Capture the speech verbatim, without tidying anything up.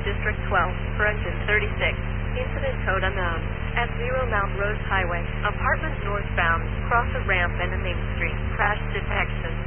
District twelve, for engine thirty-six. Incident code unknown. F zero Mount Rose Highway. Apartment northbound. Cross a ramp and a main street. Crash detection.